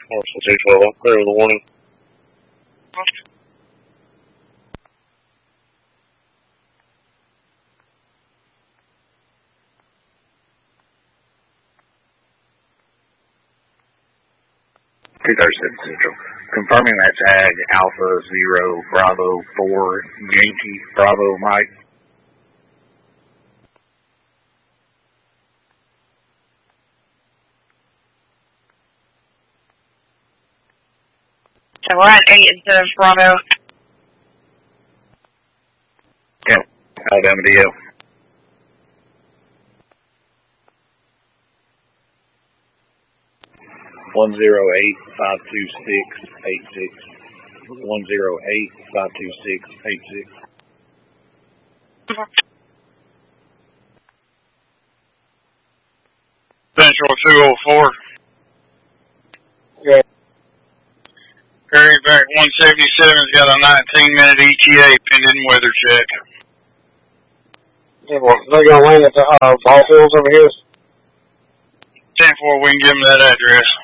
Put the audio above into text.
Marshall 212, clear with a warning. Central. Confirming that's Ag Alpha 0 Bravo 4 Yankee Bravo Mike. So we're at 8 instead of Bravo. Yeah, Alabama DL. One 108-526-86. 108-526-86. Central 204. Yeah. Prairie Back 177's got a 19-minute ETA pending weather check. Yeah, well, they're going to land at the ball fields over here. 10-4, we can give them that address.